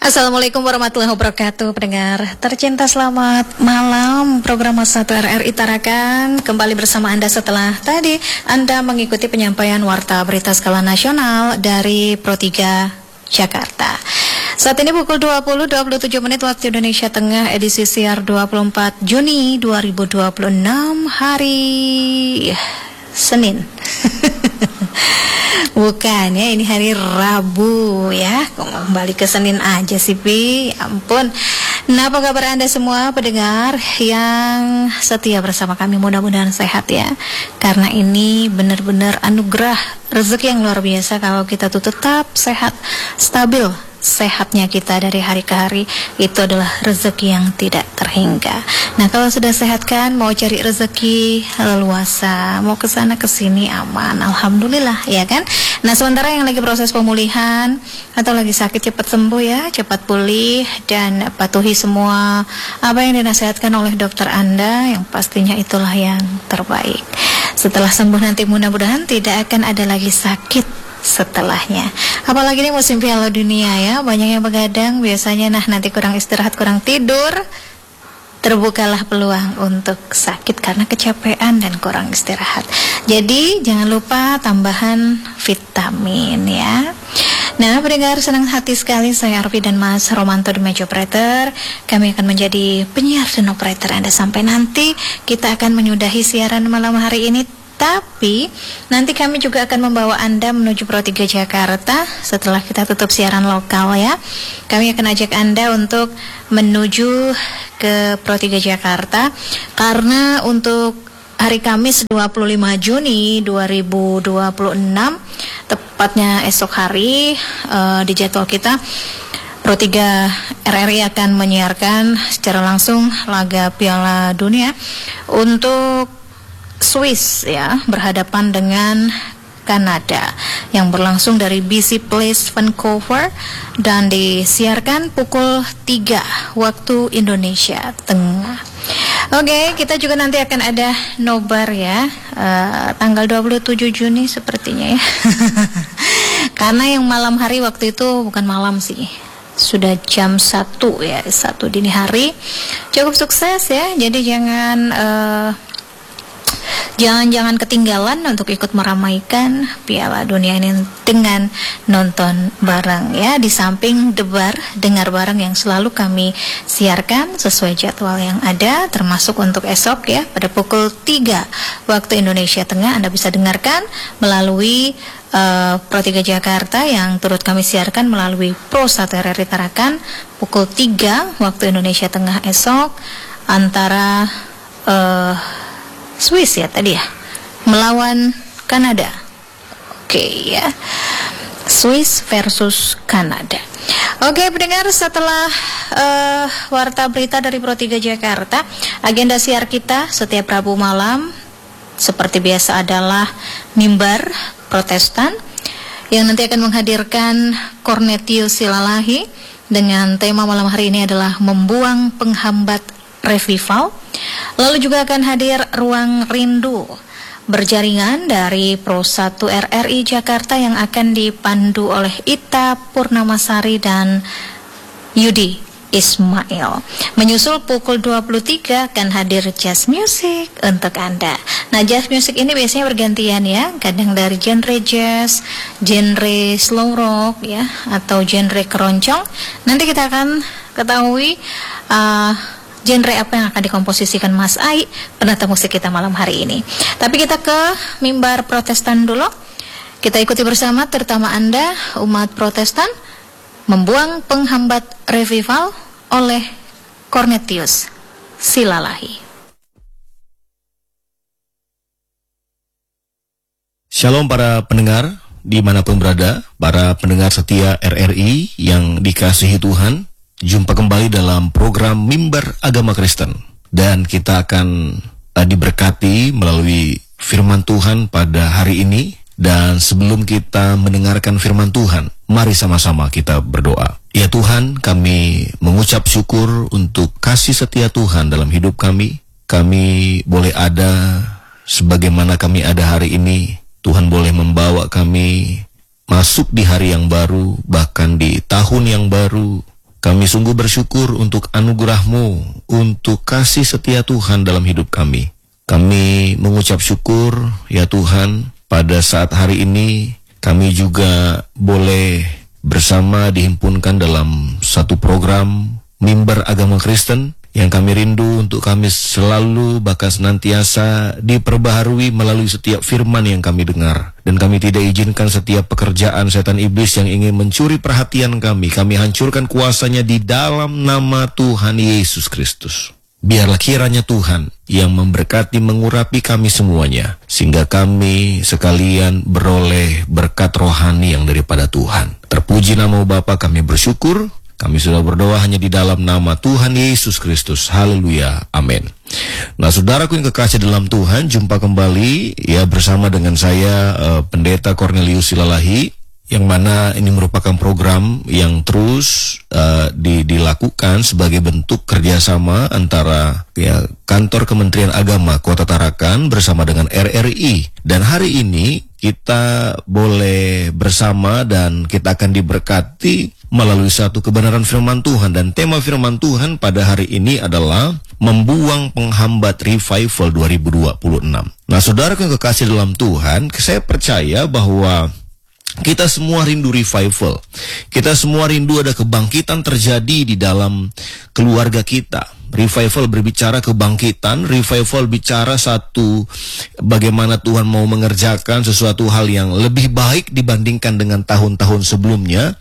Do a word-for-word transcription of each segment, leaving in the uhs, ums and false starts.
Assalamualaikum warahmatullahi wabarakatuh. Pendengar tercinta, selamat malam. Program satu R R I Tarakan kembali bersama Anda setelah tadi Anda mengikuti penyampaian Warta Berita Skala Nasional dari Pro tiga Jakarta. Saat ini pukul dua puluh dua puluh tujuh menit waktu Indonesia Tengah, edisi siar dua puluh empat Juni dua ribu dua puluh enam, hari Senin. Bukan ya, ini hari Rabu ya. Kembali ke Senin aja sih, Pi. Ampun. Nah, apa kabar Anda semua pendengar yang setia bersama kami? Mudah-mudahan sehat ya. Karena ini benar-benar anugerah rezeki yang luar biasa kalau kita tuh tetap sehat, stabil. Sehatnya kita dari hari ke hari itu adalah rezeki yang tidak terhingga. Nah, kalau sudah sehat kan, mau cari rezeki leluasa, mau kesana kesini aman, alhamdulillah ya kan. Nah, sementara yang lagi proses pemulihan atau lagi sakit, cepat sembuh ya, cepat pulih dan patuhi semua apa yang dinasihatkan oleh dokter Anda, yang pastinya itulah yang terbaik. Setelah sembuh nanti mudah-mudahan tidak akan ada lagi sakit setelahnya. Apalagi ini musim Piala Dunia ya, banyak yang begadang biasanya. Nah, nanti kurang istirahat, kurang tidur, terbukalah peluang untuk sakit karena kecapean dan kurang istirahat. Jadi jangan lupa tambahan vitamin ya. Nah, pendengar, senang hati sekali saya Arfi dan Mas Romanto di meja operator. Kami akan menjadi penyiar dan operator Anda sampai nanti kita akan menyudahi siaran malam hari ini. Tapi nanti kami juga akan membawa Anda menuju Pro tiga Jakarta setelah kita tutup siaran lokal ya. Kami akan ajak Anda untuk menuju ke Pro tiga Jakarta karena untuk hari Kamis dua puluh lima Juni dua ribu dua puluh enam, tepatnya esok hari, uh, di jadwal kita Pro tiga R R I akan menyiarkan secara langsung laga Piala Dunia untuk Swiss ya, berhadapan dengan Kanada yang berlangsung dari B C Place Vancouver dan disiarkan pukul tiga waktu Indonesia Tengah. Oke, kita juga nanti akan ada nobar ya, uh, tanggal dua puluh tujuh Juni sepertinya ya. Karena yang malam hari waktu itu bukan malam sih, sudah jam satu ya, satu dini hari. Cukup sukses ya, jadi jangan uh, Jangan-jangan ketinggalan untuk ikut meramaikan Piala Dunia ini dengan nonton bareng ya. Di samping debar, dengar bareng yang selalu kami siarkan sesuai jadwal yang ada, termasuk untuk esok ya, pada pukul tiga waktu Indonesia Tengah. Anda bisa dengarkan melalui uh, Pro tiga Jakarta yang turut kami siarkan melalui Pro satu R R I Tarakan pukul tiga waktu Indonesia Tengah esok, antara uh, Swiss ya tadi ya, melawan Kanada. Oke okay, ya, Swiss versus Kanada. Oke, okay, pendengar, setelah uh, warta berita dari Pro tiga Jakarta, agenda siar kita setiap Rabu malam seperti biasa adalah mimbar Protestan yang nanti akan menghadirkan Cornetius Silalahi dengan tema malam hari ini adalah membuang penghambat revival. Lalu juga akan hadir Ruang Rindu berjaringan dari Pro satu R R I Jakarta yang akan dipandu oleh Ita Purnamasari dan Yudi Ismail. Menyusul pukul dua puluh tiga akan hadir jazz music untuk Anda. Nah, jazz music ini biasanya bergantian ya, kadang dari genre jazz, genre slow rock ya, atau genre keroncong. Nanti kita akan ketahui uh, genre apa yang akan dikomposisikan Mas Ai, penata musik kita malam hari ini. Tapi kita ke mimbar Protestan dulu. Kita ikuti bersama, terutama Anda umat Protestan, membuang penghambat revival oleh Cornetius Silalahi. Shalom para pendengar dimanapun berada, para pendengar setia R R I yang dikasihi Tuhan. Jumpa kembali dalam program Mimbar Agama Kristen, dan kita akan uh, diberkati melalui firman Tuhan pada hari ini. Dan sebelum kita mendengarkan firman Tuhan, mari sama-sama kita berdoa. Ya Tuhan, kami mengucap syukur untuk kasih setia Tuhan dalam hidup kami. Kami boleh ada sebagaimana kami ada hari ini. Tuhan boleh membawa kami masuk di hari yang baru, bahkan di tahun yang baru, Kami sungguh bersyukur untuk anugerah-Mu, untuk kasih setia Tuhan dalam hidup kami. Kami mengucap syukur, ya Tuhan, pada saat hari ini kami juga boleh bersama dihimpunkan dalam satu program Mimbar Agama Kristen yang kami rindu untuk kami selalu bahkan senantiasa diperbaharui melalui setiap firman yang kami dengar. Dan kami tidak izinkan setiap pekerjaan setan iblis yang ingin mencuri perhatian kami. Kami hancurkan kuasanya di dalam nama Tuhan Yesus Kristus. Biarlah kiranya Tuhan yang memberkati mengurapi kami semuanya, sehingga kami sekalian beroleh berkat rohani yang daripada Tuhan. Terpuji nama Bapa, kami bersyukur. Kami sudah berdoa hanya di dalam nama Tuhan Yesus Kristus. Haleluya. Amin. Nah, saudaraku yang kekasih dalam Tuhan, jumpa kembali ya bersama dengan saya uh, Pendeta Cornelius Silalahi, yang mana ini merupakan program yang terus uh, di, dilakukan sebagai bentuk kerjasama antara ya Kantor Kementerian Agama Kota Tarakan bersama dengan R R I. Dan hari ini kita boleh bersama dan kita akan diberkati melalui satu kebenaran firman Tuhan. Dan tema firman Tuhan pada hari ini adalah membuang penghambat revival dua ribu dua puluh enam. Nah, saudara yang kekasih dalam Tuhan, saya percaya bahwa kita semua rindu revival. Kita semua rindu ada kebangkitan terjadi di dalam keluarga kita. Revival berbicara kebangkitan, revival bicara satu bagaimana Tuhan mau mengerjakan sesuatu hal yang lebih baik dibandingkan dengan tahun-tahun sebelumnya.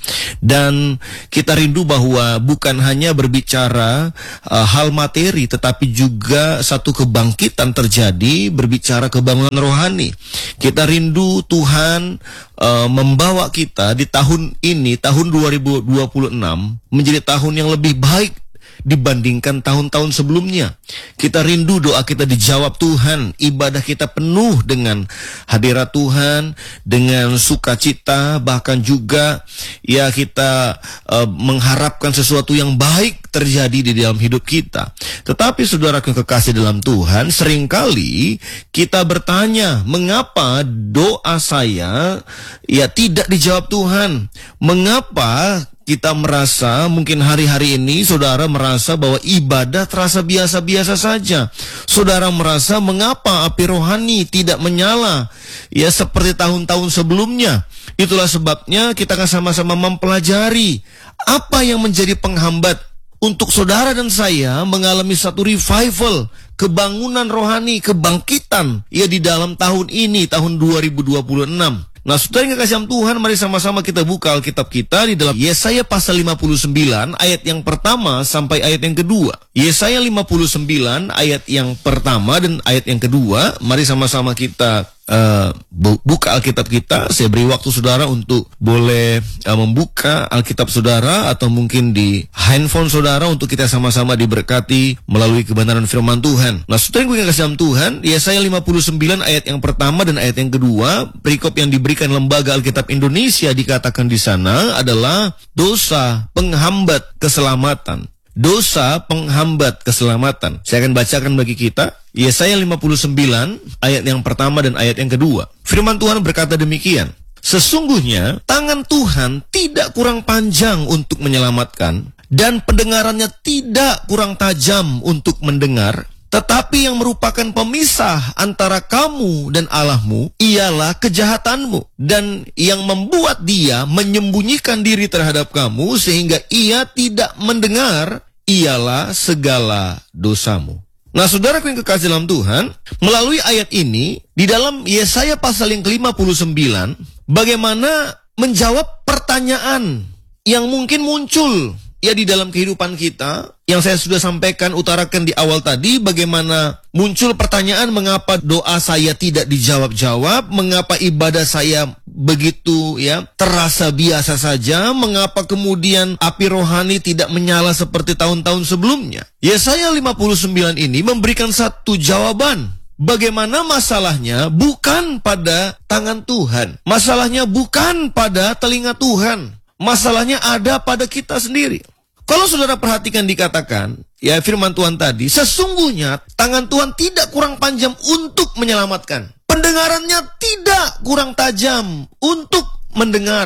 Dan kita rindu bahwa bukan hanya berbicara uh, hal materi, tetapi juga satu kebangkitan terjadi, berbicara kebangunan rohani. Kita rindu Tuhan uh, membawa kita di tahun ini, tahun dua ribu dua puluh enam, menjadi tahun yang lebih baik dibandingkan tahun-tahun sebelumnya. Kita rindu doa kita dijawab Tuhan, ibadah kita penuh dengan hadirat Tuhan, dengan sukacita, bahkan juga ya kita uh, mengharapkan sesuatu yang baik terjadi di dalam hidup kita. Tetapi saudara yang kekasih dalam Tuhan, seringkali kita bertanya, mengapa doa saya ya tidak dijawab Tuhan? Mengapa kita merasa mungkin hari-hari ini saudara merasa bahwa ibadah terasa biasa-biasa saja. Saudara merasa mengapa api rohani tidak menyala ya seperti tahun-tahun sebelumnya. Itulah sebabnya kita akan sama-sama mempelajari apa yang menjadi penghambat untuk saudara dan saya mengalami satu revival, kebangunan rohani, kebangkitan ya di dalam tahun ini, tahun dua ribu dua puluh enam. Nah, saudara yang kekasihan Tuhan, mari sama-sama kita buka Alkitab kita di dalam Yesaya pasal lima puluh sembilan ayat yang pertama sampai ayat yang kedua. Yesaya lima puluh sembilan ayat yang pertama dan ayat yang kedua. Mari sama-sama kita uh, buka Alkitab kita. Saya beri waktu saudara untuk boleh uh, membuka Alkitab saudara atau mungkin di handphone saudara untuk kita sama-sama diberkati melalui kebenaran firman Tuhan. Nah, saudara yang kekasihan Tuhan, Yesaya lima puluh sembilan ayat yang pertama dan ayat yang kedua, perikop yang diberikan Lembaga Alkitab Indonesia dikatakan di sana adalah dosa penghambat keselamatan. Dosa penghambat keselamatan. Saya akan bacakan bagi kita Yesaya lima puluh sembilan ayat yang pertama dan ayat yang kedua. Firman Tuhan berkata demikian. Sesungguhnya tangan Tuhan tidak kurang panjang untuk menyelamatkan, dan pendengarannya tidak kurang tajam untuk mendengar. Tetapi yang merupakan pemisah antara kamu dan Allahmu ialah kejahatanmu, dan yang membuat dia menyembunyikan diri terhadap kamu sehingga ia tidak mendengar ialah segala dosamu. Nah, saudara yang kekasih dalam Tuhan, melalui ayat ini di dalam Yesaya pasal yang ke lima puluh sembilan, bagaimana menjawab pertanyaan yang mungkin muncul ya di dalam kehidupan kita, yang saya sudah sampaikan, utarakan di awal tadi, bagaimana muncul pertanyaan mengapa doa saya tidak dijawab-jawab, mengapa ibadah saya begitu ya terasa biasa saja, mengapa kemudian api rohani tidak menyala seperti tahun-tahun sebelumnya. Yesaya lima puluh sembilan ini memberikan satu jawaban. Bagaimana masalahnya bukan pada tangan Tuhan, masalahnya bukan pada telinga Tuhan. Masalahnya ada pada kita sendiri. Kalau saudara perhatikan dikatakan, ya firman Tuhan tadi, sesungguhnya tangan Tuhan tidak kurang panjang untuk menyelamatkan. Pendengarannya tidak kurang tajam untuk mendengar.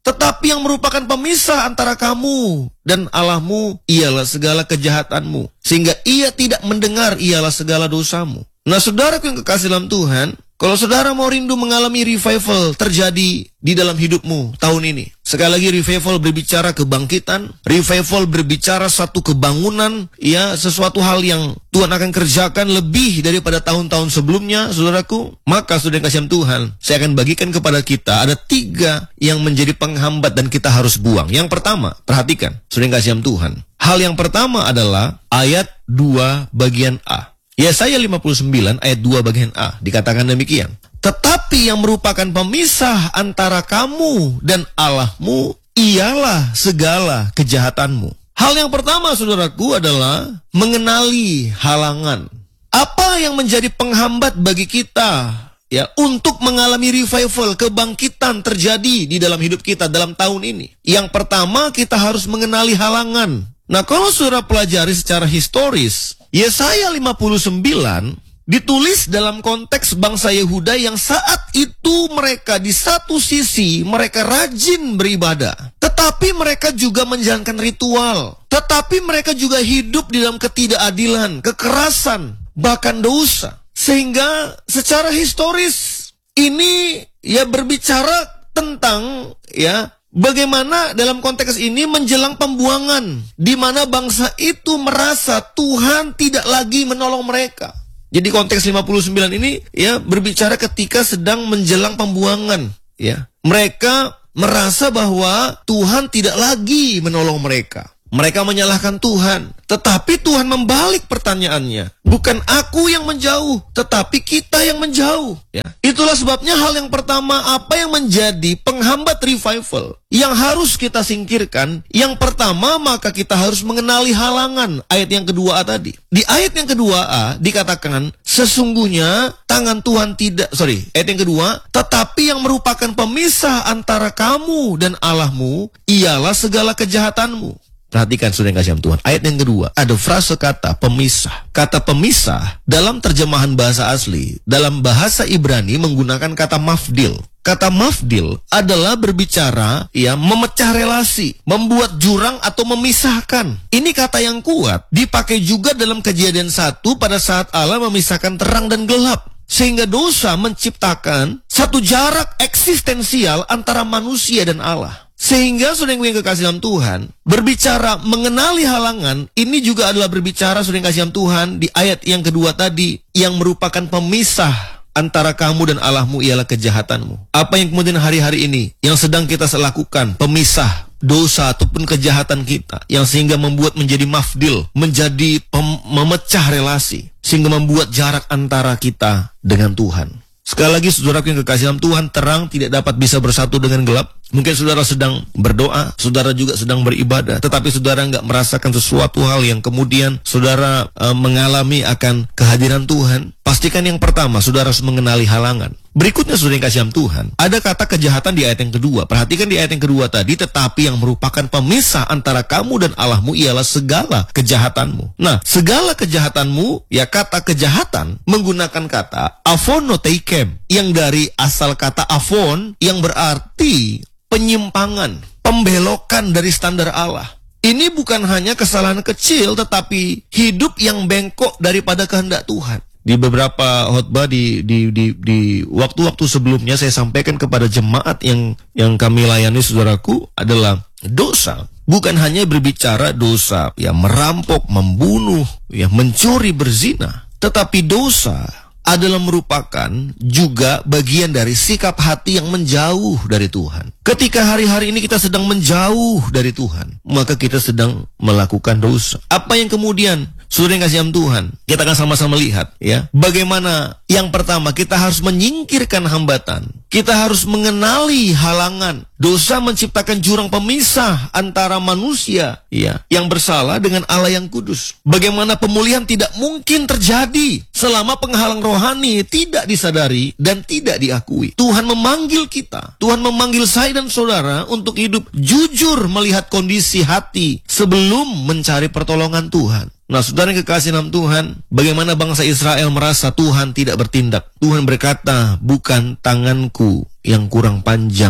Tetapi yang merupakan pemisah antara kamu dan Allahmu ialah segala kejahatanmu, sehingga ia tidak mendengar ialah segala dosamu. Nah, saudaraku yang kekasih dalam Tuhan, kalau saudara mau rindu mengalami revival terjadi di dalam hidupmu tahun ini. Sekali lagi, revival berbicara kebangkitan, revival berbicara satu kebangunan, ya, sesuatu hal yang Tuhan akan kerjakan lebih daripada tahun-tahun sebelumnya, saudaraku. Maka saudara yang kasih Tuhan, saya akan bagikan kepada kita ada tiga yang menjadi penghambat dan kita harus buang. Yang pertama, perhatikan, saudara yang kasih Tuhan. Hal yang pertama adalah ayat dua bagian A. Yesaya lima puluh sembilan ayat dua bagian A dikatakan demikian. Tetapi yang merupakan pemisah antara kamu dan Allahmu ialah segala kejahatanmu. Hal yang pertama, saudaraku, adalah mengenali halangan. Apa yang menjadi penghambat bagi kita, ya, untuk mengalami revival, kebangkitan terjadi di dalam hidup kita dalam tahun ini? Yang pertama, kita harus mengenali halangan. Nah, kalau saudara pelajari secara historis, Yesaya lima puluh sembilan ditulis dalam konteks bangsa Yehuda yang saat itu mereka di satu sisi mereka rajin beribadah, tetapi mereka juga menjalankan ritual, tetapi mereka juga hidup di dalam ketidakadilan, kekerasan, bahkan dosa. Sehingga secara historis ini ya berbicara tentang ya bagaimana dalam konteks ini menjelang pembuangan, di mana bangsa itu merasa Tuhan tidak lagi menolong mereka. Jadi konteks lima puluh sembilan ini ya berbicara ketika sedang menjelang pembuangan, ya. Mereka merasa bahwa Tuhan tidak lagi menolong mereka. Mereka menyalahkan Tuhan, tetapi Tuhan membalik pertanyaannya. Bukan aku yang menjauh, tetapi kita yang menjauh. Ya. Itulah sebabnya hal yang pertama, apa yang menjadi penghambat revival yang harus kita singkirkan. Yang pertama, maka kita harus mengenali halangan. Ayat yang kedua A tadi. Di ayat yang kedua A dikatakan, sesungguhnya tangan Tuhan tidak, sorry, ayat yang kedua, tetapi yang merupakan pemisah antara kamu dan Allahmu ialah segala kejahatanmu. Perhatikan saudara yang kasih Tuhan. Ayat yang kedua, ada frase kata pemisah. Kata pemisah dalam terjemahan bahasa asli, dalam bahasa Ibrani menggunakan kata mafdil. Kata mafdil adalah berbicara, ya, memecah relasi, membuat jurang atau memisahkan. Ini kata yang kuat, dipakai juga dalam Kejadian satu pada saat Allah memisahkan terang dan gelap. Sehingga dosa menciptakan satu jarak eksistensial antara manusia dan Allah. Sehingga saudara yang kekasih dalam Tuhan, berbicara mengenali halangan, ini juga adalah berbicara saudara yang kasih dalam Tuhan di ayat yang kedua tadi, yang merupakan pemisah antara kamu dan Allahmu ialah kejahatanmu. Apa yang kemudian hari-hari ini yang sedang kita lakukan, pemisah dosa ataupun kejahatan kita, yang sehingga membuat menjadi mafdil, menjadi pem- memecah relasi, sehingga membuat jarak antara kita dengan Tuhan. Sekali lagi, saudara yang kekasih dalam Tuhan, terang tidak dapat bisa bersatu dengan gelap. Mungkin saudara sedang berdoa, saudara juga sedang beribadah, tetapi saudara nggak merasakan sesuatu hal yang kemudian saudara e, mengalami akan kehadiran Tuhan. Pastikan yang pertama, saudara harus mengenali halangan. Berikutnya, saudara yang kasih dalam Tuhan, ada kata kejahatan di ayat yang kedua. Perhatikan di ayat yang kedua tadi, tetapi yang merupakan pemisah antara kamu dan Allahmu ialah segala kejahatanmu. Nah, segala kejahatanmu, ya, kata kejahatan menggunakan kata avonoteikem, yang dari asal kata avon, yang berarti penyimpangan, pembelokan dari standar Allah. Ini bukan hanya kesalahan kecil, tetapi hidup yang bengkok daripada kehendak Tuhan. Di beberapa khotbah di di di di waktu-waktu sebelumnya saya sampaikan kepada jemaat yang yang kami layani, saudaraku, adalah dosa bukan hanya berbicara dosa ya merampok, membunuh, ya mencuri, berzina, tetapi dosa adalah merupakan juga bagian dari sikap hati yang menjauh dari Tuhan. Ketika hari-hari ini kita sedang menjauh dari Tuhan, maka kita sedang melakukan dosa. Apa yang kemudian saudara yang kasih Tuhan, kita akan sama-sama lihat, ya, bagaimana yang pertama kita harus menyingkirkan hambatan. Kita harus mengenali halangan. Dosa menciptakan jurang pemisah antara manusia, ya, yang bersalah dengan Allah yang kudus. Bagaimana pemulihan tidak mungkin terjadi selama penghalang rohani tidak disadari dan tidak diakui. Tuhan memanggil kita, Tuhan memanggil saya dan saudara untuk hidup jujur melihat kondisi hati sebelum mencari pertolongan Tuhan. Nah, saudara yang kekasih dalam Tuhan, bagaimana bangsa Israel merasa Tuhan tidak bertindak. Tuhan berkata, bukan tanganku yang kurang panjang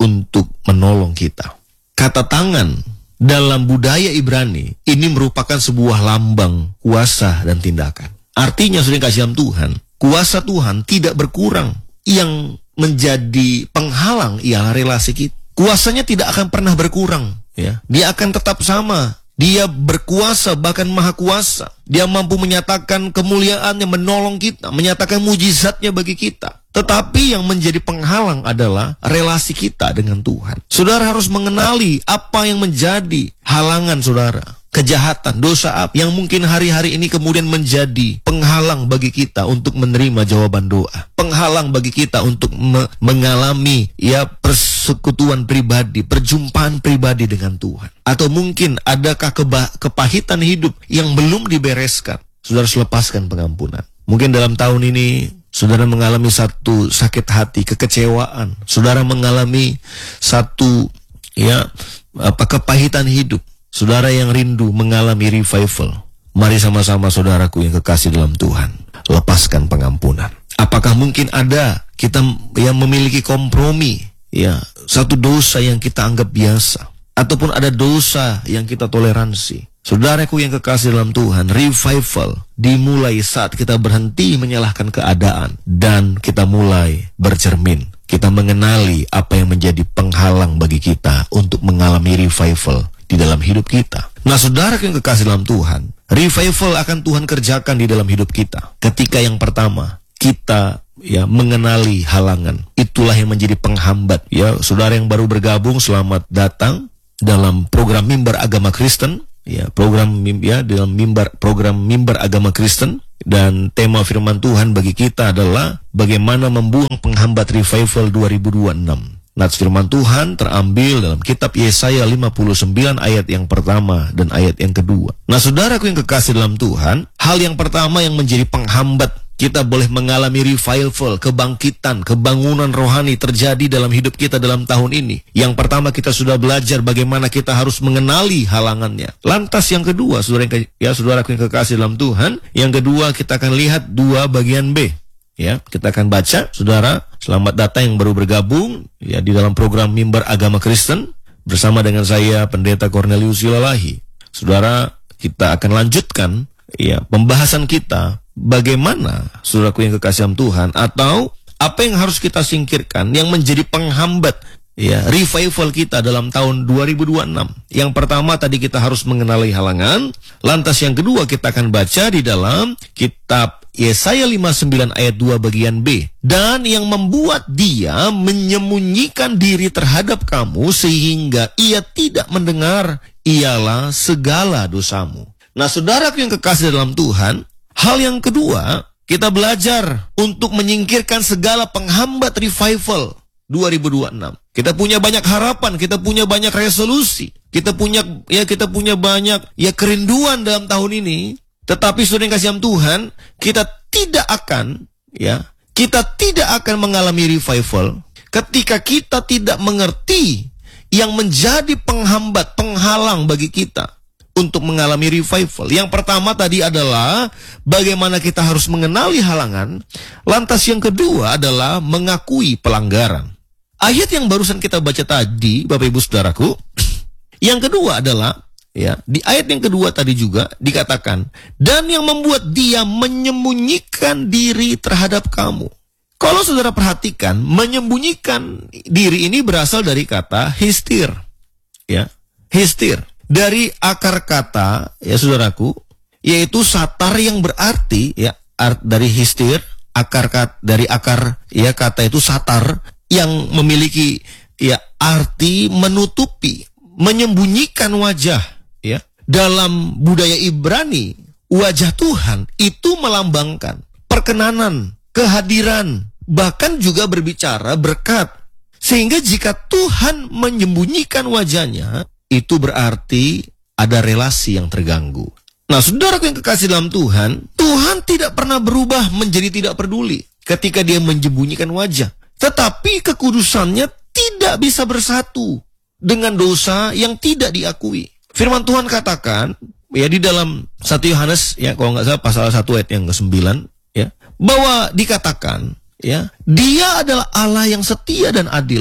untuk menolong kita. Kata tangan dalam budaya Ibrani ini merupakan sebuah lambang kuasa dan tindakan. Artinya, saudara yang kasih dalam Tuhan, kuasa Tuhan tidak berkurang. Yang menjadi penghalang ialah relasi kita. Kuasanya tidak akan pernah berkurang, ya. Dia akan tetap sama. Dia berkuasa, bahkan maha kuasa. Dia mampu menyatakan kemuliaannya, menolong kita, menyatakan mujizatnya bagi kita. Tetapi yang menjadi penghalang adalah relasi kita dengan Tuhan. Saudara harus mengenali apa yang menjadi halangan saudara. Kejahatan, dosa apa yang mungkin hari-hari ini kemudian menjadi penghalang bagi kita untuk menerima jawaban doa. Penghalang bagi kita untuk me mengalami ya persekutuan pribadi, perjumpaan pribadi dengan Tuhan. Atau mungkin adakah kepahitan hidup yang belum dibereskan. Saudara harus lepaskan pengampunan. Mungkin dalam tahun ini saudara mengalami satu sakit hati, kekecewaan. Saudara mengalami satu ya apa kepahitan hidup. Saudara yang rindu mengalami revival. Mari sama-sama saudaraku yang kekasih dalam Tuhan, lepaskan pengampunan. Apakah mungkin ada kita yang memiliki kompromi, ya, satu dosa yang kita anggap biasa, ataupun ada dosa yang kita toleransi. Saudaraku yang kekasih dalam Tuhan, revival dimulai saat kita berhenti menyalahkan keadaan dan kita mulai bercermin. Kita mengenali apa yang menjadi penghalang bagi kita untuk mengalami revival di dalam hidup kita. Nah, saudara yang kekasih dalam Tuhan, revival akan Tuhan kerjakan di dalam hidup kita. Ketika yang pertama, kita ya mengenali halangan. Itulah yang menjadi penghambat. Ya, saudara yang baru bergabung, selamat datang dalam program Mimbar Agama Kristen. Ya, program ya dalam mimbar program Mimbar Agama Kristen, dan tema firman Tuhan bagi kita adalah bagaimana membuang penghambat revival dua ribu dua puluh enam. Nats firman Tuhan terambil dalam kitab Yesaya lima puluh sembilan ayat yang pertama dan ayat yang kedua. Nah, saudaraku yang kekasih dalam Tuhan, hal yang pertama yang menjadi penghambat kita boleh mengalami revival, kebangkitan, kebangunan rohani terjadi dalam hidup kita dalam tahun ini. Yang pertama, kita sudah belajar bagaimana kita harus mengenali halangannya. Lantas yang kedua, saudara yang, ya saudaraku yang kekasih dalam Tuhan, yang kedua kita akan lihat dua bagian B. Ya, kita akan baca, saudara, selamat datang yang baru bergabung ya di dalam program Mimbar Agama Kristen bersama dengan saya Pendeta Cornelius Silalahi. Saudara, kita akan lanjutkan ya pembahasan kita bagaimana saudaraku yang kekasih dalam Tuhan, atau apa yang harus kita singkirkan yang menjadi penghambat ya revival kita dalam tahun dua ribu dua puluh enam. Yang pertama tadi kita harus mengenali halangan. Lantas yang kedua kita akan baca di dalam kitab Yesaya lima puluh sembilan ayat dua bagian B. Dan yang membuat dia menyembunyikan diri terhadap kamu sehingga ia tidak mendengar ialah segala dosamu. Nah, saudaraku yang kekasih dalam Tuhan, hal yang kedua, kita belajar untuk menyingkirkan segala penghambat revival dua ribu dua puluh enam. Kita punya banyak harapan, kita punya banyak resolusi, kita punya ya kita punya banyak ya kerinduan dalam tahun ini. Tetapi saudara yang kasih dalam Tuhan, kita tidak akan ya, kita tidak akan mengalami revival ketika kita tidak mengerti yang menjadi penghambat, penghalang bagi kita untuk mengalami revival. Yang pertama tadi adalah bagaimana kita harus mengenali halangan. Lantas yang kedua adalah mengakui pelanggaran. Ayat yang barusan kita baca tadi, Bapak Ibu Saudaraku, yang kedua adalah ya, di ayat yang kedua tadi juga dikatakan, dan yang membuat dia menyembunyikan diri terhadap kamu. Kalau saudara perhatikan, menyembunyikan diri ini berasal dari kata histir. Ya, histir. Dari akar kata, ya saudaraku, yaitu satar yang berarti, ya, art dari histir, akar kata, dari akar, ya, kata itu satar, yang memiliki, ya, arti menutupi, menyembunyikan wajah, ya. Dalam budaya Ibrani, wajah Tuhan itu melambangkan perkenanan, kehadiran, bahkan juga berbicara berkat. Sehingga jika Tuhan menyembunyikan wajahnya, itu berarti ada relasi yang terganggu. Nah, saudaraku yang kekasih dalam Tuhan, Tuhan tidak pernah berubah menjadi tidak peduli ketika dia menyembunyikan wajah. Tetapi kekudusannya tidak bisa bersatu dengan dosa yang tidak diakui. Firman Tuhan katakan, ya di dalam satu Yohanes, ya kalau nggak salah pasal satu ayat yang kesembilan, ya, bahwa dikatakan, ya, dia adalah Allah yang setia dan adil.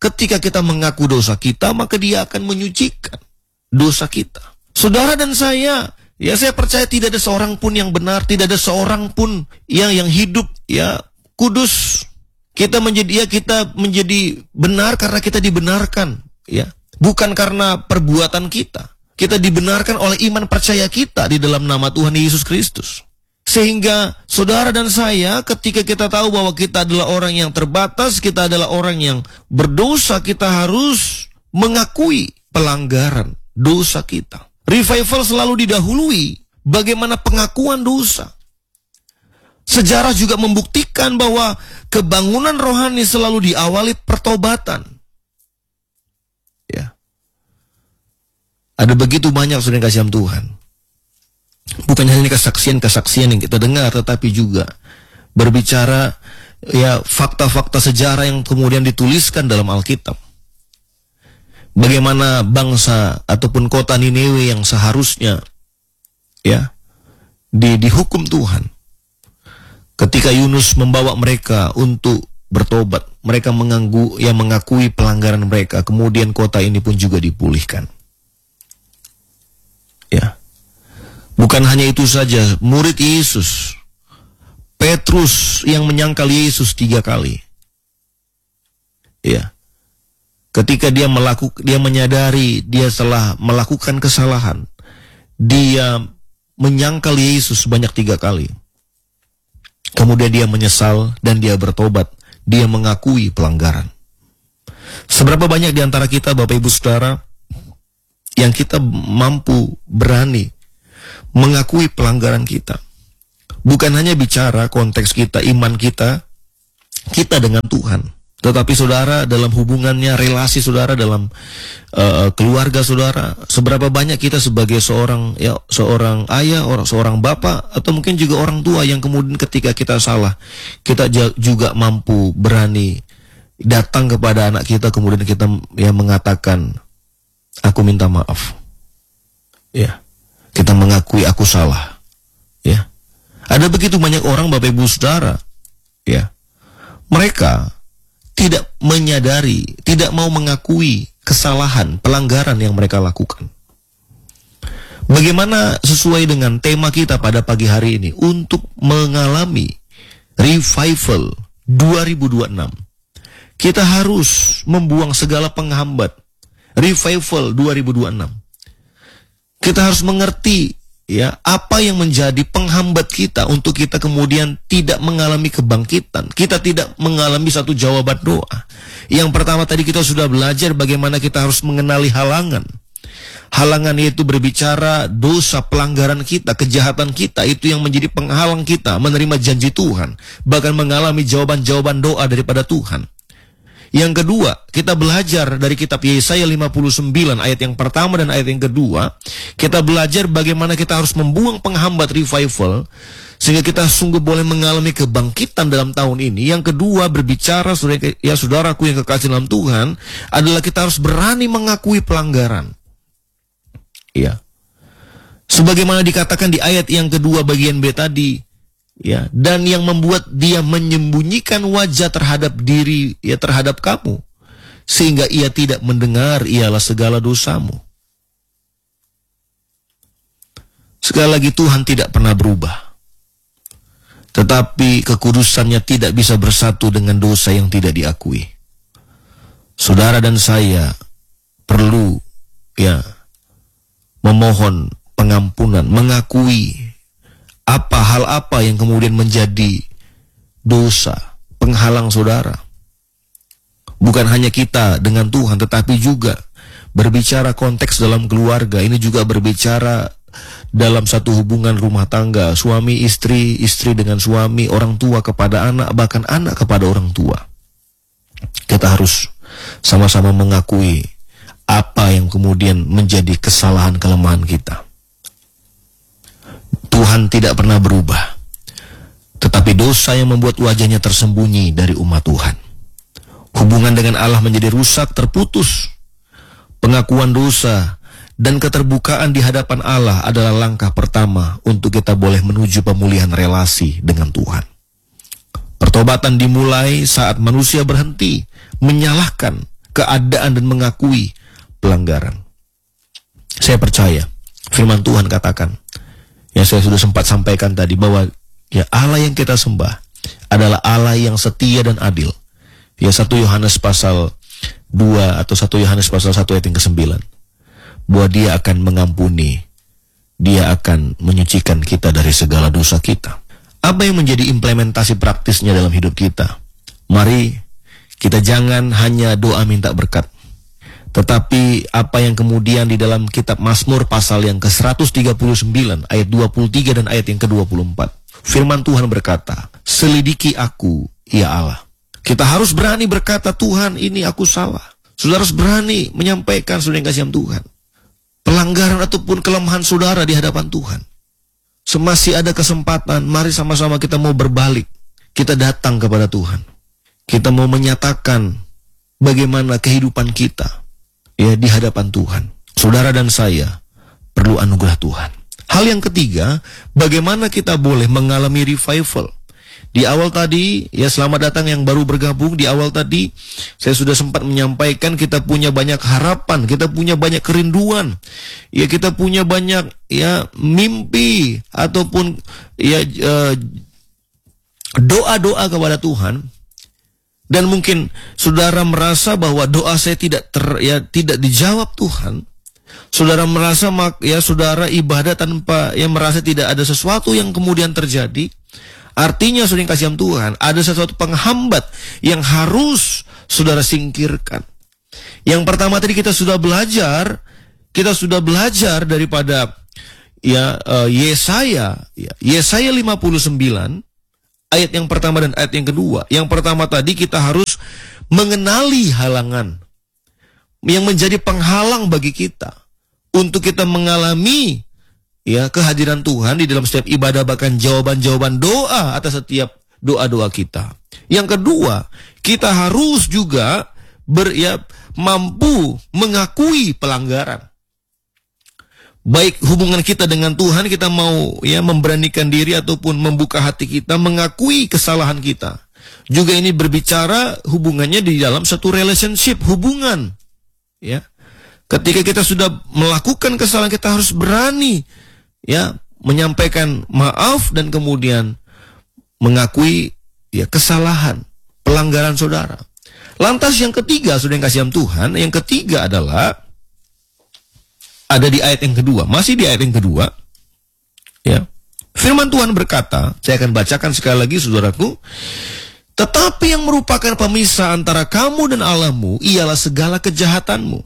ketika kita mengaku dosa kita, maka Dia akan menyucikan dosa kita. Saudara dan saya, ya saya percaya tidak ada seorang pun yang benar, tidak ada seorang pun yang yang hidup ya kudus. Kita menjadi ya kita menjadi benar karena kita dibenarkan, ya. Bukan karena perbuatan kita. Kita dibenarkan oleh iman percaya kita di dalam nama Tuhan Yesus Kristus. Sehingga saudara dan saya ketika kita tahu bahwa kita adalah orang yang terbatas, kita adalah orang yang berdosa, kita harus mengakui pelanggaran dosa kita. Revival selalu didahului bagaimana pengakuan dosa. Sejarah juga membuktikan bahwa kebangunan rohani selalu diawali pertobatan. Ya. Ada begitu banyak saudara yang kasih Tuhan. Bukan hanya kesaksian-kesaksian yang kita dengar, tetapi juga berbicara ya fakta-fakta sejarah yang kemudian dituliskan dalam Alkitab. Bagaimana bangsa ataupun kota Niniwe yang seharusnya ya di, dihukum Tuhan. Ketika Yunus membawa mereka untuk bertobat, mereka menganggu, yang mengakui pelanggaran mereka, kemudian kota ini pun juga dipulihkan. Ya. Bukan hanya itu saja, murid Yesus, Petrus yang menyangkal Yesus tiga kali. Ya. Ketika dia melakukan, dia menyadari dia telah melakukan kesalahan, dia menyangkal Yesus sebanyak tiga kali. Kemudian dia menyesal dan dia bertobat, dia mengakui pelanggaran. Seberapa banyak di antara kita, Bapak Ibu Saudara, yang kita mampu berani mengakui pelanggaran kita. Bukan hanya bicara konteks kita, iman kita, kita dengan Tuhan. Tetapi saudara, dalam hubungannya, relasi saudara, dalam uh, keluarga saudara, seberapa banyak kita sebagai seorang ya seorang ayah, orang seorang bapak, atau mungkin juga orang tua yang kemudian ketika kita salah, kita juga mampu berani datang kepada anak kita, kemudian kita ya mengatakan, aku minta maaf. Ya. Kita mengakui aku salah. Ya. Ada begitu banyak orang, Bapak Ibu Saudara, ya. Mereka tidak menyadari, tidak mau mengakui kesalahan, pelanggaran yang mereka lakukan. Bagaimana sesuai dengan tema kita pada pagi hari ini untuk mengalami revival dua ribu dua puluh enam. Kita harus membuang segala penghambat revival dua ribu dua puluh enam. Kita harus mengerti ya apa yang menjadi penghambat kita untuk kita kemudian tidak mengalami kebangkitan. Kita tidak mengalami satu jawaban doa. Yang pertama tadi kita sudah belajar bagaimana kita harus mengenali halangan. Halangan itu berbicara dosa, pelanggaran kita, kejahatan kita, itu yang menjadi penghalang kita menerima janji Tuhan, bahkan mengalami jawaban-jawaban doa daripada Tuhan. Yang kedua, kita belajar dari kitab Yesaya lima puluh sembilan ayat yang pertama dan ayat yang kedua. Kita belajar bagaimana kita harus membuang penghambat revival sehingga kita sungguh boleh mengalami kebangkitan dalam tahun ini. Yang kedua, berbicara ya saudaraku yang kekasih dalam Tuhan, adalah kita harus berani mengakui pelanggaran. Ya. Sebagaimana dikatakan di ayat yang kedua bagian B tadi, ya, dan yang membuat dia menyembunyikan wajah terhadap diri, ya terhadap kamu, sehingga ia tidak mendengar ialah segala dosamu. Sekali lagi, Tuhan tidak pernah berubah, tetapi kekudusannya tidak bisa bersatu dengan dosa yang tidak diakui. Saudara dan saya perlu ya memohon pengampunan, mengakui apa hal apa yang kemudian menjadi dosa, penghalang saudara. Bukan hanya kita dengan Tuhan, tetapi juga berbicara konteks dalam keluarga. Ini juga berbicara dalam satu hubungan rumah tangga, suami istri, istri dengan suami, orang tua kepada anak, bahkan anak kepada orang tua. Kita harus sama-sama mengakui apa yang kemudian menjadi kesalahan kelemahan kita. Tuhan tidak pernah berubah, tetapi dosa yang membuat wajahnya tersembunyi dari umat Tuhan. Hubungan dengan Allah menjadi rusak, terputus. Pengakuan dosa dan keterbukaan di hadapan Allah adalah langkah pertama untuk kita boleh menuju pemulihan relasi dengan Tuhan. Pertobatan dimulai saat manusia berhenti menyalahkan keadaan dan mengakui pelanggaran. Saya percaya firman Tuhan katakan, yang saya sudah sempat sampaikan tadi, bahwa ya Allah yang kita sembah adalah Allah yang setia dan adil. Ya, satu Yohanes pasal dua atau satu Yohanes pasal satu ayat yang kesembilan. Bahwa dia akan mengampuni, dia akan menyucikan kita dari segala dosa kita. Apa yang menjadi implementasi praktisnya dalam hidup kita? Mari kita jangan hanya doa minta berkat, tetapi apa yang kemudian di dalam kitab Mazmur pasal yang ke seratus tiga puluh sembilan ayat dua puluh tiga dan ayat yang ke dua puluh empat. Firman Tuhan berkata, selidiki aku, ya Allah. Kita harus berani berkata, Tuhan, ini aku salah. Saudara harus berani menyampaikan, saudara yang kasih Tuhan, pelanggaran ataupun kelemahan saudara di hadapan Tuhan. Semasih ada kesempatan, mari sama-sama kita mau berbalik. Kita datang kepada Tuhan. Kita mau menyatakan bagaimana kehidupan kita ya di hadapan Tuhan. Saudara dan saya perlu anugerah Tuhan. Hal yang ketiga, bagaimana kita boleh mengalami revival. Di awal tadi, ya selamat datang yang baru bergabung. Di awal tadi, saya sudah sempat menyampaikan kita punya banyak harapan, kita punya banyak kerinduan, ya kita punya banyak ya mimpi ataupun ya uh, doa-doa kepada Tuhan. Dan mungkin saudara merasa bahwa doa saya tidak ter, ya tidak dijawab Tuhan. Saudara merasa ya saudara ibadah tanpa yang merasa tidak ada sesuatu yang kemudian terjadi. Artinya saudara yang kasih Tuhan, ada sesuatu penghambat yang harus saudara singkirkan. Yang pertama tadi kita sudah belajar, kita sudah belajar daripada ya uh, Yesaya, ya, Yesaya lima puluh sembilan ayat yang pertama dan ayat yang kedua. Yang pertama tadi kita harus mengenali halangan yang menjadi penghalang bagi kita untuk kita mengalami ya kehadiran Tuhan di dalam setiap ibadah, bahkan jawaban-jawaban doa atas setiap doa-doa kita. Yang kedua, kita harus juga ber, ya, mampu mengakui pelanggaran. Baik hubungan kita dengan Tuhan, kita mau ya memberanikan diri ataupun membuka hati kita mengakui kesalahan kita. Juga ini berbicara hubungannya di dalam satu relationship, hubungan. Ya. Ketika kita sudah melakukan kesalahan, kita harus berani ya menyampaikan maaf dan kemudian mengakui ya kesalahan, pelanggaran saudara. Lantas yang ketiga, saudara yang kasih Tuhan, yang ketiga adalah ada di ayat yang kedua, masih di ayat yang kedua. Ya. Firman Tuhan berkata, saya akan bacakan sekali lagi saudaraku. Tetapi yang merupakan pemisah antara kamu dan Allahmu ialah segala kejahatanmu.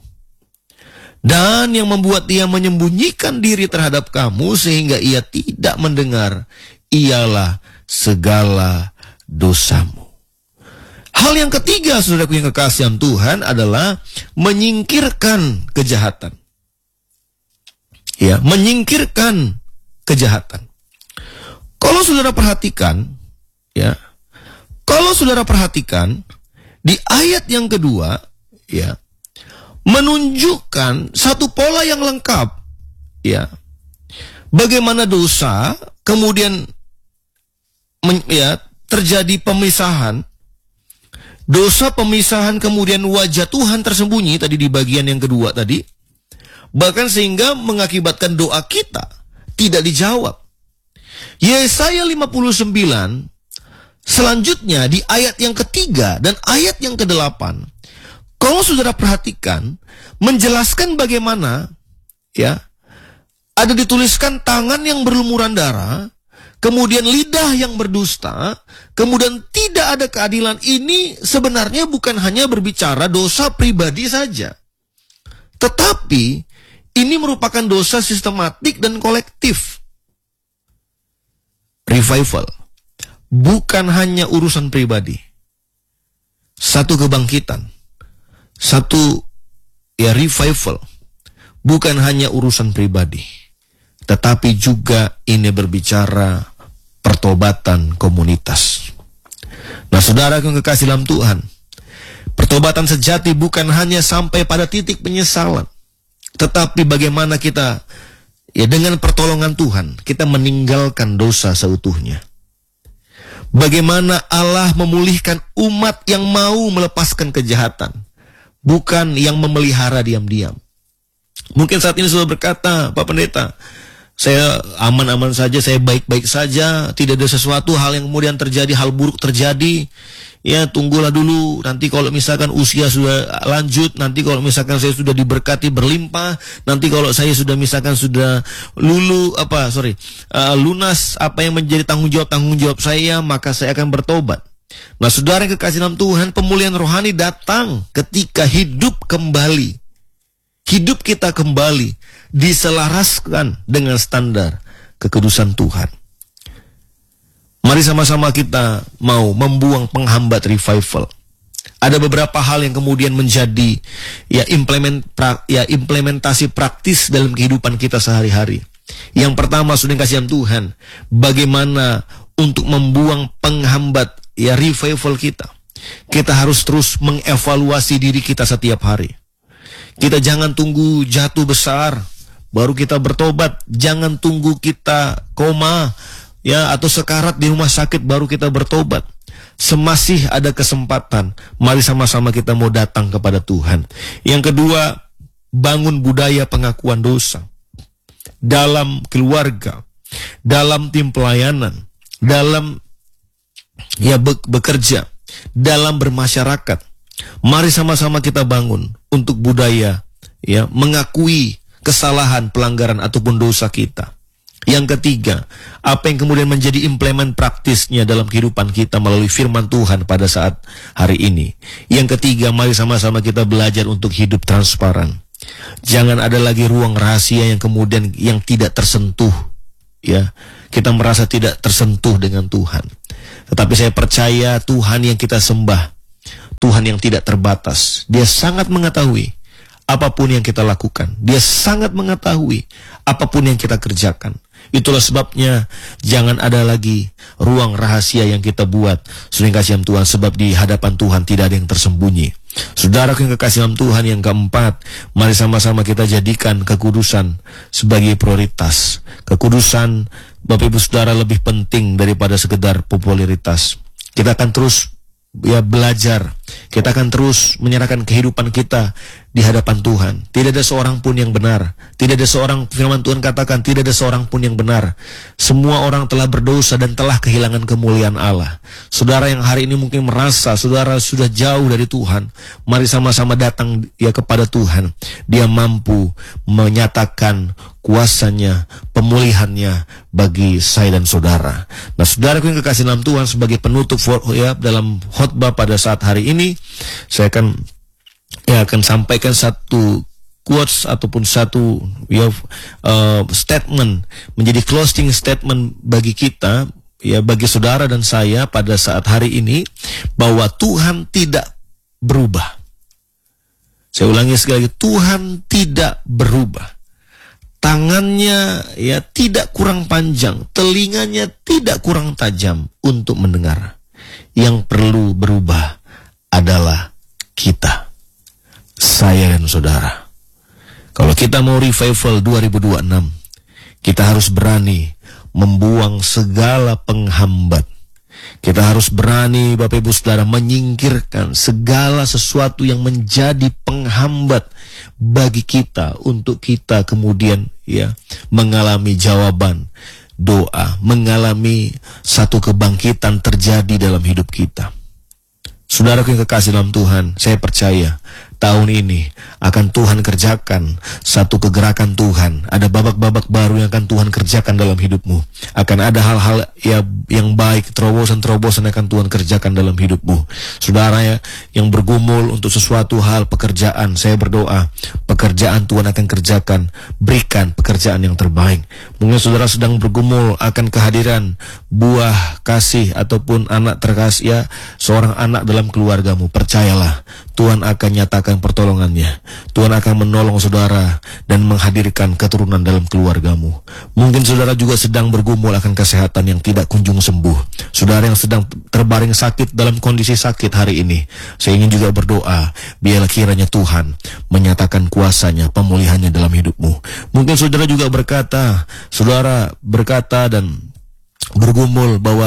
Dan yang membuat dia menyembunyikan diri terhadap kamu sehingga ia tidak mendengar ialah segala dosamu. Hal yang ketiga, saudaraku yang kekasihan Tuhan, adalah menyingkirkan kejahatan. Ya, menyingkirkan kejahatan. Kalau saudara perhatikan, ya, kalau saudara perhatikan di ayat yang kedua, ya, menunjukkan satu pola yang lengkap, ya. Bagaimana dosa kemudian men, ya, terjadi pemisahan, dosa pemisahan kemudian wajah Tuhan tersembunyi tadi di bagian yang kedua tadi, bahkan sehingga mengakibatkan doa kita tidak dijawab. Yesaya lima puluh sembilan selanjutnya di ayat yang ketiga dan ayat yang kedelapan. Kalau saudara perhatikan, menjelaskan bagaimana, ya, ada dituliskan tangan yang berlumuran darah, kemudian lidah yang berdusta, kemudian tidak ada keadilan. Ini sebenarnya bukan hanya berbicara dosa pribadi saja, tetapi ini merupakan dosa sistematik dan kolektif. Revival bukan hanya urusan pribadi, satu kebangkitan, satu ya revival bukan hanya urusan pribadi, tetapi juga ini berbicara pertobatan komunitas. Nah, saudara yang kekasih dalam Tuhan, pertobatan sejati bukan hanya sampai pada titik penyesalan, tetapi bagaimana kita ya dengan pertolongan Tuhan kita meninggalkan dosa seutuhnya. Bagaimana Allah memulihkan umat yang mau melepaskan kejahatan. bukan yang memelihara diam-diam. Mungkin saat ini sudah berkata, Pak Pendeta, saya aman-aman saja, saya baik-baik saja, tidak ada sesuatu hal yang kemudian terjadi, hal buruk terjadi. Ya, tunggulah dulu, nanti kalau misalkan usia sudah lanjut, nanti kalau misalkan saya sudah diberkati berlimpah, nanti kalau saya sudah misalkan sudah lulu, apa, sorry, uh, lunas apa yang menjadi tanggung jawab tanggung jawab saya, maka saya akan bertobat. Nah, saudara yang kekasih dalam Tuhan, pemulihan rohani datang ketika hidup kembali. Hidup kita kembali diselaraskan dengan standar kekudusan Tuhan. Mari sama-sama kita mau membuang penghambat revival. Ada beberapa hal yang kemudian menjadi ya, implement, pra, ya implementasi praktis dalam kehidupan kita sehari-hari. Yang pertama, saudara kasih Tuhan, bagaimana untuk membuang penghambat ya revival kita. Kita harus terus mengevaluasi diri kita setiap hari. Kita jangan tunggu jatuh besar baru kita bertobat. Jangan tunggu kita koma ya atau sekarat di rumah sakit baru kita bertobat. Semasih ada kesempatan, mari sama-sama kita mau datang kepada Tuhan. Yang kedua, bangun budaya pengakuan dosa dalam keluarga, dalam tim pelayanan, dalam ya be- bekerja, dalam bermasyarakat. Mari sama-sama kita bangun untuk budaya ya mengakui kesalahan, pelanggaran ataupun dosa kita. Yang ketiga, apa yang kemudian menjadi implement praktisnya dalam kehidupan kita melalui firman Tuhan pada saat hari ini. Yang ketiga, mari sama-sama kita belajar untuk hidup transparan. Jangan ada lagi ruang rahasia yang kemudian yang tidak tersentuh. Ya, kita merasa tidak tersentuh dengan Tuhan. Tetapi saya percaya Tuhan yang kita sembah, Tuhan yang tidak terbatas. Dia sangat mengetahui apapun yang kita lakukan. Dia sangat mengetahui apapun yang kita kerjakan. Itulah sebabnya jangan ada lagi ruang rahasia yang kita buat. Saudara kasih Tuhan, sebab di hadapan Tuhan tidak ada yang tersembunyi. Saudara yang kekasih dalam Tuhan, yang keempat, mari sama-sama kita jadikan kekudusan sebagai prioritas. Kekudusan, Bapak Ibu Saudara, lebih penting daripada sekedar popularitas. Kita akan terus ya belajar. Kita akan terus menyerahkan kehidupan kita di hadapan Tuhan. Tidak ada seorang pun yang benar. Tidak ada seorang, firman Tuhan katakan, tidak ada seorang pun yang benar. Semua orang telah berdosa dan telah kehilangan kemuliaan Allah. Saudara yang hari ini mungkin merasa saudara sudah jauh dari Tuhan, mari sama-sama datang ya kepada Tuhan. Dia mampu menyatakan kuasanya, pemulihannya bagi saya dan saudara. Nah, saudara yang kekasih dalam Tuhan, sebagai penutup ya dalam khotbah pada saat hari ini, saya akan ya akan sampaikan satu quotes ataupun satu ya uh, statement menjadi closing statement bagi kita ya, bagi saudara dan saya pada saat hari ini, bahwa Tuhan tidak berubah. Saya ulangi sekali lagi, Tuhan tidak berubah. Tangannya ya tidak kurang panjang, telinganya tidak kurang tajam untuk mendengar. Yang perlu berubah adalah kita, saya dan saudara. Kalau kita mau revival dua ribu dua puluh enam, kita harus berani membuang segala penghambat. Kita harus berani, Bapak Ibu Saudara, menyingkirkan segala sesuatu yang menjadi penghambat bagi kita untuk kita kemudian ya mengalami jawaban doa, mengalami satu kebangkitan terjadi dalam hidup kita. Saudaraku yang kekasih dalam Tuhan, saya percaya tahun ini akan Tuhan kerjakan satu kegerakan Tuhan. Ada babak-babak baru yang akan Tuhan kerjakan dalam hidupmu. Akan ada hal-hal ya, yang baik, terobosan-terobosan yang akan Tuhan kerjakan dalam hidupmu. Saudara ya, yang bergumul untuk sesuatu hal pekerjaan, saya berdoa pekerjaan Tuhan akan kerjakan. Berikan pekerjaan yang terbaik. Mungkin saudara sedang bergumul akan kehadiran buah kasih ataupun anak terkasih ya, seorang anak dalam keluargamu. Percayalah, Tuhan akan nyatakan pertolongannya. Tuhan akan menolong saudara dan menghadirkan keturunan dalam keluargamu. Mungkin saudara juga sedang bergumul akan kesehatan yang tidak kunjung sembuh. Saudara yang sedang terbaring sakit dalam kondisi sakit hari ini, saya ingin juga berdoa, biarlah kiranya Tuhan menyatakan kuasanya, pemulihannya dalam hidupmu. Mungkin saudara juga berkata, saudara berkata dan bergumul bahwa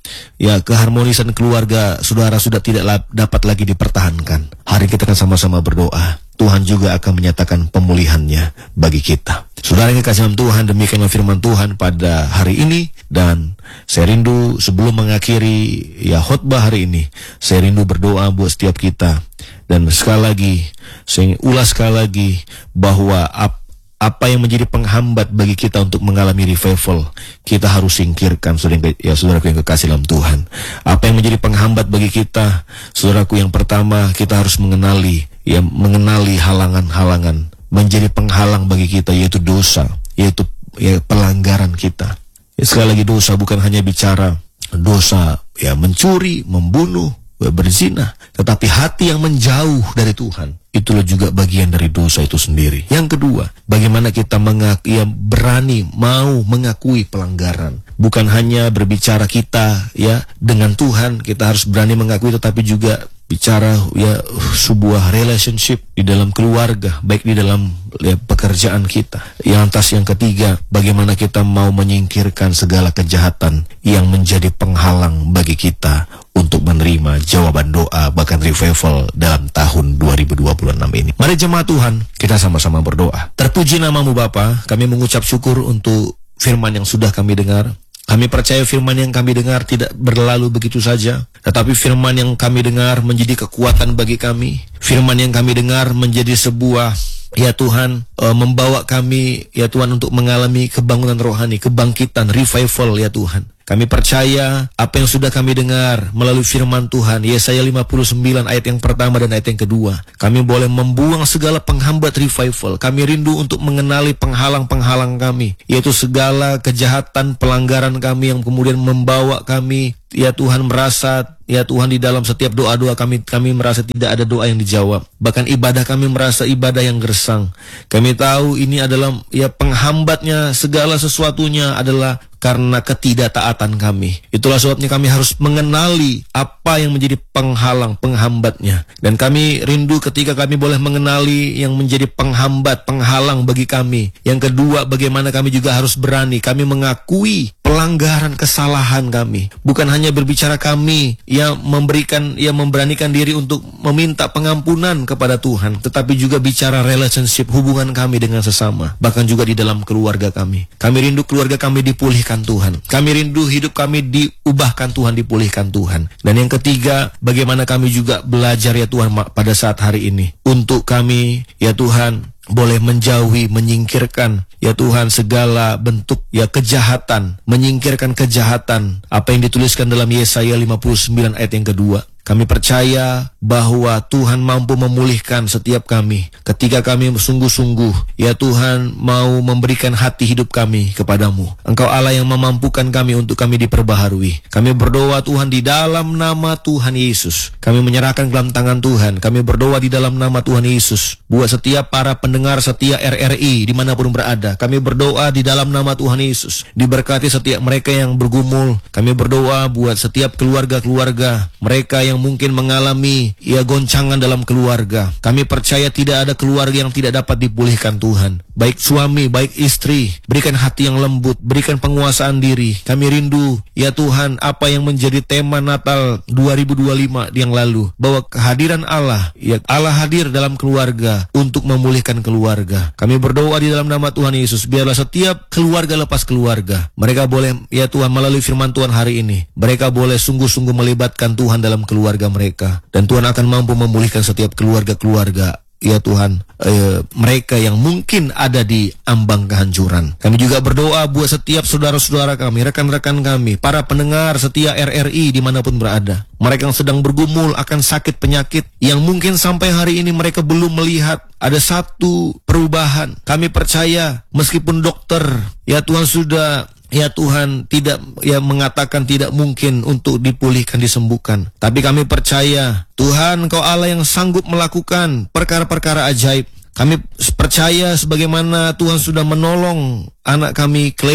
ya keharmonisan keluarga saudara sudah tidak la- dapat lagi dipertahankan, hari kita akan sama-sama berdoa. Tuhan juga akan menyatakan pemulihannya bagi kita. Saudara yang kekasih dalam Tuhan, demikianlah firman Tuhan pada hari ini. Dan saya rindu sebelum mengakhiri ya khotbah hari ini, saya rindu berdoa buat setiap kita. Dan sekali lagi, saya ingin ulas sekali lagi bahwa ap, apa yang menjadi penghambat bagi kita untuk mengalami revival, kita harus singkirkan, saudara, ya saudaraku yang kekasih dalam Tuhan. Apa yang menjadi penghambat bagi kita, saudaraku, yang pertama kita harus mengenali, ya mengenali halangan-halangan menjadi penghalang bagi kita, yaitu dosa, yaitu ya, pelanggaran kita. Ya, sekali lagi, dosa bukan hanya bicara dosa ya mencuri, membunuh, berzina, tetapi hati yang menjauh dari Tuhan, itulah juga bagian dari dosa itu sendiri. Yang kedua, bagaimana kita mengak- ya, berani mau mengakui pelanggaran. Bukan hanya berbicara kita ya dengan Tuhan, kita harus berani mengakui, tetapi juga bicara ya sebuah relationship di dalam keluarga, baik di dalam ya, pekerjaan kita. Yang lantas yang ketiga, bagaimana kita mau menyingkirkan segala kejahatan yang menjadi penghalang bagi kita untuk menerima jawaban doa, bahkan revival dalam tahun dua ribu dua puluh enam ini. Mari jemaat Tuhan, kita sama-sama berdoa. Terpuji namamu Bapa, kami mengucap syukur untuk firman yang sudah kami dengar. Kami percaya firman yang kami dengar tidak berlalu begitu saja, tetapi firman yang kami dengar menjadi kekuatan bagi kami. Firman yang kami dengar menjadi sebuah, ya Tuhan, e, membawa kami, ya Tuhan, untuk mengalami kebangunan rohani, kebangkitan, revival, ya Tuhan. Kami percaya apa yang sudah kami dengar melalui firman Tuhan, Yesaya lima puluh sembilan ayat yang pertama dan ayat yang kedua. Kami boleh membuang segala penghambat revival. Kami rindu untuk mengenali penghalang-penghalang kami, yaitu segala kejahatan, pelanggaran kami yang kemudian membawa kami, ya Tuhan, merasa, ya Tuhan, di dalam setiap doa-doa kami, kami merasa tidak ada doa yang dijawab. Bahkan ibadah kami merasa ibadah yang gersang. Kami tahu ini adalah, ya penghambatnya segala sesuatunya adalah karena ketidaktaatan kami. Itulah sebabnya kami harus mengenali apa yang menjadi penghalang, penghambatnya. Dan kami rindu ketika kami boleh mengenali yang menjadi penghambat, penghalang bagi kami. Yang kedua, bagaimana kami juga harus berani, kami mengakui pelanggaran, kesalahan kami. Bukan hanya berbicara kami yang memberikan, yang memberanikan diri untuk meminta pengampunan kepada Tuhan, tetapi juga bicara relationship, hubungan kami dengan sesama, bahkan juga di dalam keluarga kami. Kami rindu keluarga kami dipulihkan Tuhan. Kami rindu hidup kami diubahkan Tuhan, dipulihkan Tuhan. Dan yang ketiga, bagaimana kami juga belajar, ya Tuhan, pada saat hari ini, untuk kami, ya Tuhan, boleh menjauhi, menyingkirkan, ya Tuhan, segala bentuk ya kejahatan, menyingkirkan kejahatan, apa yang dituliskan dalam Yesaya lima puluh sembilan ayat yang kedua. Kami percaya bahwa Tuhan mampu memulihkan setiap kami ketika kami sungguh-sungguh, ya Tuhan, mau memberikan hati hidup kami kepadamu. Engkau Allah yang memampukan kami untuk kami diperbaharui. Kami berdoa Tuhan di dalam nama Tuhan Yesus. Kami menyerahkan dalam tangan Tuhan. Kami berdoa di dalam nama Tuhan Yesus buat setiap para pendengar setia R R I dimanapun berada. Kami berdoa di dalam nama Tuhan Yesus. Diberkati setiap mereka yang bergumul. Kami berdoa buat setiap keluarga-keluarga mereka yang mungkin mengalami ya goncangan dalam keluarga. Kami percaya tidak ada keluarga yang tidak dapat dipulihkan Tuhan. Baik suami, baik istri, berikan hati yang lembut, berikan penguasaan diri. Kami rindu, ya Tuhan, apa yang menjadi tema Natal dua ribu dua puluh lima yang lalu, bahwa kehadiran Allah, ya Allah hadir dalam keluarga untuk memulihkan keluarga. Kami berdoa di dalam nama Tuhan Yesus, biarlah setiap keluarga lepas keluarga, mereka boleh, ya Tuhan, melalui firman Tuhan hari ini, mereka boleh sungguh-sungguh melibatkan Tuhan dalam keluarga mereka, dan Tuhan akan mampu memulihkan setiap keluarga-keluarga, ya Tuhan, eh, mereka yang mungkin ada di ambang kehancuran. Kami juga berdoa buat setiap saudara-saudara kami, rekan-rekan kami, para pendengar setia R R I dimanapun berada. Mereka yang sedang bergumul akan sakit penyakit yang mungkin sampai hari ini mereka belum melihat ada satu perubahan. Kami percaya meskipun dokter, ya Tuhan, sudah, ya Tuhan, tidak ya mengatakan tidak mungkin untuk dipulihkan, disembuhkan, tapi kami percaya Tuhan, Engkau Allah yang sanggup melakukan perkara-perkara ajaib. Kami percaya sebagaimana Tuhan sudah menolong anak kami Claire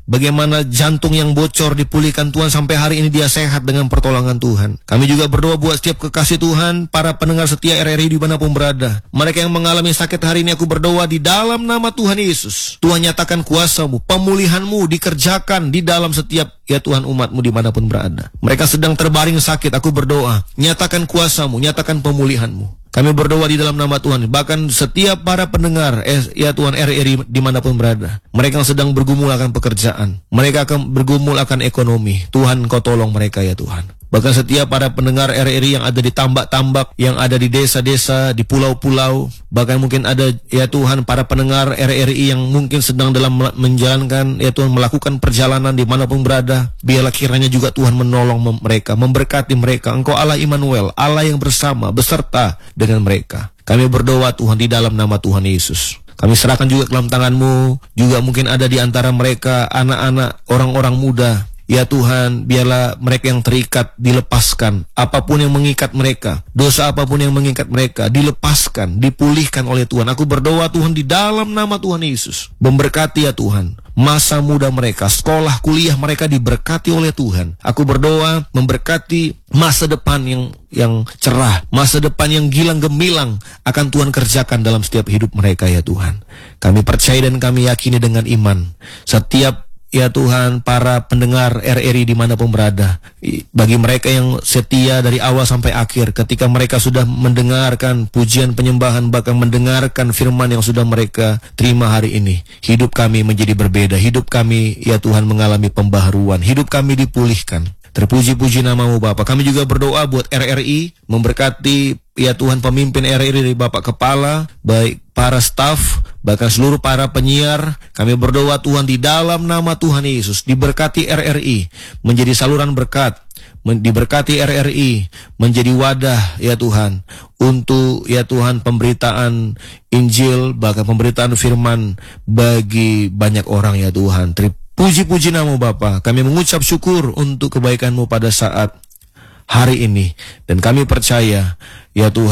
bagaimana jantung yang bocor dipulihkan Tuhan, sampai hari ini dia sehat dengan pertolongan Tuhan. Kami juga berdoa buat setiap kekasih Tuhan, para pendengar setia R R I dimanapun berada. Mereka yang mengalami sakit hari ini, aku berdoa di dalam nama Tuhan Yesus, Tuhan nyatakan kuasa-Mu, pemulihan-Mu dikerjakan di dalam setiap ya Tuhan umat-Mu dimanapun berada. Mereka sedang terbaring sakit, aku berdoa, nyatakan kuasa-Mu, nyatakan pemulihan-Mu. Kami berdoa di dalam nama Tuhan, bahkan setiap para pendengar eh, ya Tuhan R R I dimanapun berada, mereka yang sedang bergumul akan pekerjaan, mereka akan bergumul akan ekonomi, Tuhan Kau tolong mereka ya Tuhan. Bahkan setiap para pendengar R R I yang ada di tambak-tambak, yang ada di desa-desa, di pulau-pulau, bahkan mungkin ada ya Tuhan para pendengar R R I yang mungkin sedang dalam menjalankan ya Tuhan melakukan perjalanan dimanapun berada, biarlah kiranya juga Tuhan menolong mereka, memberkati mereka. Engkau Allah Immanuel, Allah yang bersama, beserta dengan mereka. Kami berdoa Tuhan di dalam nama Tuhan Yesus. Kami serahkan juga ke dalam tangan-Mu, juga mungkin ada di antara mereka anak-anak, orang-orang muda. Ya Tuhan, biarlah mereka yang terikat dilepaskan, apapun yang mengikat mereka, dosa apapun yang mengikat mereka, dilepaskan, dipulihkan oleh Tuhan. Aku berdoa Tuhan di dalam nama Tuhan Yesus, memberkati ya Tuhan masa muda mereka, sekolah, kuliah mereka diberkati oleh Tuhan. Aku berdoa memberkati masa depan yang yang cerah, masa depan yang gilang gemilang akan Tuhan kerjakan dalam setiap hidup mereka ya Tuhan. Kami percaya dan kami yakini dengan iman, setiap ya Tuhan, para pendengar R R I dimanapun berada, bagi mereka yang setia dari awal sampai akhir, ketika mereka sudah mendengarkan pujian penyembahan, bahkan mendengarkan firman yang sudah mereka terima hari ini, hidup kami menjadi berbeda, hidup kami ya Tuhan mengalami pembaharuan, hidup kami dipulihkan. Terpuji-puji nama-Mu Bapa. Kami juga berdoa buat R R I, memberkati ya Tuhan pemimpin R R I dari Bapak Kepala, baik para staf, bahkan seluruh para penyiar. Kami berdoa Tuhan di dalam nama Tuhan Yesus, diberkati R R I menjadi saluran berkat, diberkati R R I menjadi wadah ya Tuhan untuk ya Tuhan pemberitaan Injil, bahkan pemberitaan firman bagi banyak orang ya Tuhan. Puji-puji nama-Mu Bapa. Kami mengucap syukur untuk kebaikan-Mu pada saat hari ini, dan kami percaya ya Tuhan